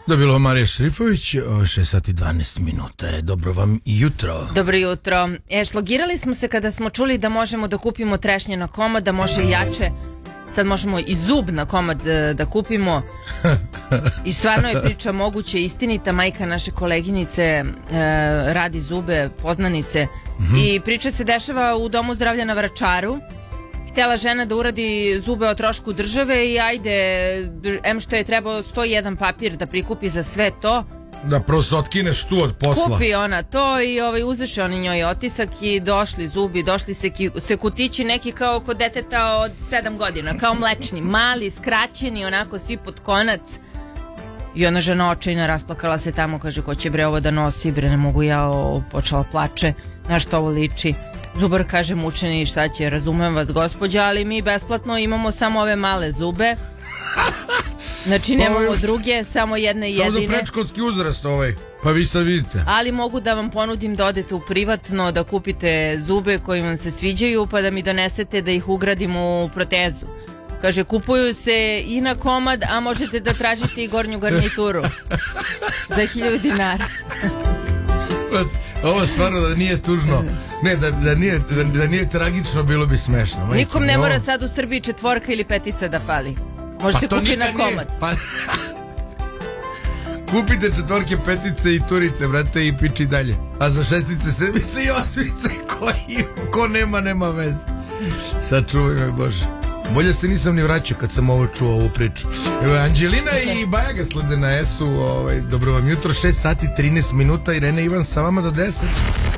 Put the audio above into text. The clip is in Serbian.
Dobilo Marija Šerifović, 6 sati 12 minuta. Dobro vam jutro. Dobro jutro. Šlogirali smo se kada smo čuli da možemo da kupimo trešnje na komad, da može jače. Sad možemo i zub na komad da kupimo. I stvarno je priča moguće istinita. Majka naše koleginice radi zube, poznanice. I priča se dešava u Domu zdravlja na Vračaru. Htjela žena da uradi zube o trošku države i ajde, em što je trebao 101 papir da prikupi za sve to. Da prosto otkineš tu od posla. Kupi ona to i uzeše oni njoj otisak i došli zubi, došli se kutići neki kao kod deteta od 7 godina, kao mlečni, mali, skraćeni, onako svi pod konac. I ona žena očajna rasplakala se tamo, kaže ko će bre ovo da nosi, bre ne mogu ja, počela plače, na što ovo liči. Zubar kaže mučeni, šta će, razumem vas gospođa, ali mi besplatno imamo samo ove male zube. Znači nemamo druge, samo jedne jedine. Samo za predškolski uzrast pa vi sad vidite. Ali mogu da vam ponudim da odete u privatno, da kupite zube koji vam se sviđaju, pa da mi donesete da ih ugradimo u protezu. Kaže, kupuju se i na komad, a možete da tražite i gornju garnituru za 1000 dinara. Ovo stvarno da nije tužno, ne, da nije tragično, bilo bi smešno. Nikom ne mora sad u Srbiji 4 ili 5 da fali. Može se kupi na komad. Kupite 4, 5 i turite, brate, i piči dalje. A za 6, 7 i 8 ko nema veze. Sačuvaj me Bože. Bolje se nisam ni vraćao kad sam ovo čuo, ovu priču. Evo, Anđelina i Baja ga slede na S-u. Dobro vam jutro, 6 sati 13 minuta. Irena Ivan sa vama do 10.